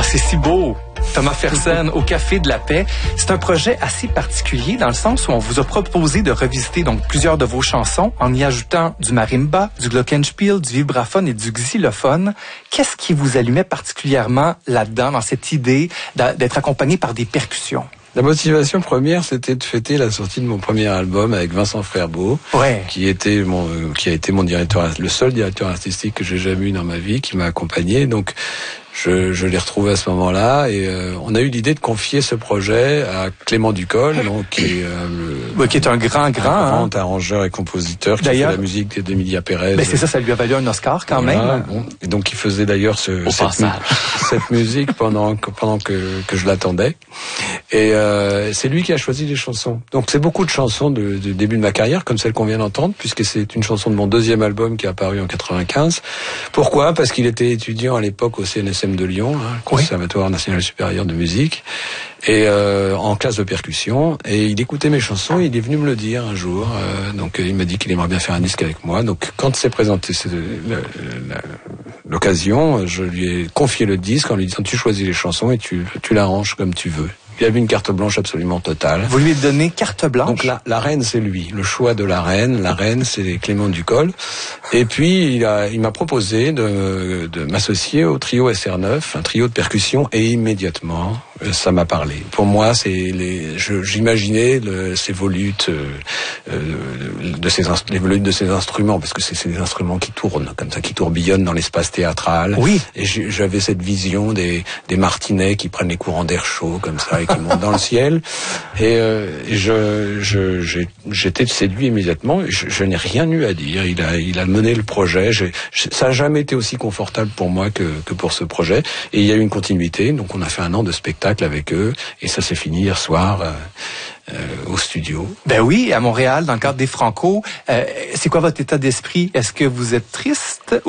c'est si beau. Thomas Fersen, au Café de la Paix. C'est un projet assez particulier dans le sens où on vous a proposé de revisiter donc plusieurs de vos chansons en y ajoutant du marimba, du glockenspiel, du vibraphone et du xylophone. Qu'est-ce qui vous allumait particulièrement là-dedans, dans cette idée d'être accompagné par des percussions? La motivation première, c'était de fêter la sortie de mon premier album avec Vincent Frerbeau, qui a été mon directeur, le seul directeur artistique que j'ai jamais eu dans ma vie, qui m'a accompagné. Donc, je l'ai retrouvé à ce moment-là et on a eu l'idée de confier ce projet à Clément Ducol, donc qui est un grand arrangeur et compositeur qui fait la musique d'Emilia Pérez. Ben c'est ça lui a valu un Oscar quand même. Bon. Et donc il faisait d'ailleurs cette musique pendant que je l'attendais. Et c'est lui qui a choisi les chansons. Donc c'est beaucoup de chansons du début de ma carrière, comme celle qu'on vient d'entendre, puisque c'est une chanson de mon deuxième album qui est apparu en 95. Pourquoi ? Parce qu'il était étudiant à l'époque au CNSM de Lyon, le Conservatoire National Supérieur de Musique, et en classe de percussion. Et il écoutait mes chansons, il est venu me le dire un jour. Donc il m'a dit qu'il aimerait bien faire un disque avec moi. Donc quand s'est présenté l'occasion, je lui ai confié le disque en lui disant tu choisis les chansons et tu l'arranges comme tu veux. Il avait une carte blanche absolument totale. Vous lui donnez carte blanche? Donc la reine, c'est lui. Le choix de la reine, c'est Clément Ducol. Et puis il m'a proposé de m'associer au trio SR9, un trio de percussion, et immédiatement ça m'a parlé. Pour moi, j'imaginais ces volutes les volutes de ces instruments, parce que c'est des instruments qui tournent comme ça, qui tourbillonnent dans l'espace théâtral. Oui. Et j'avais cette vision des martinets qui prennent les courants d'air chaud comme ça et qui montent dans le ciel. Et j'étais séduit immédiatement. Je n'ai rien eu à dire. Il a mené le projet. Ça n'a jamais été aussi confortable pour moi que pour ce projet. Et il y a eu une continuité. Donc on a fait un an de spectacle avec eux et ça s'est fini hier soir au studio. Ben oui, à Montréal, dans le cadre des Franco. C'est quoi votre état d'esprit? Est-ce que vous êtes triste